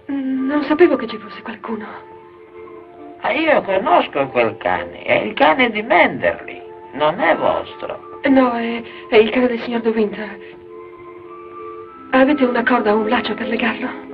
Non sapevo che ci fosse qualcuno. Io conosco quel cane, è il cane di Manderley, non è vostro. No, è il cane del signor De Winter. Avete una corda o un laccio per legarlo?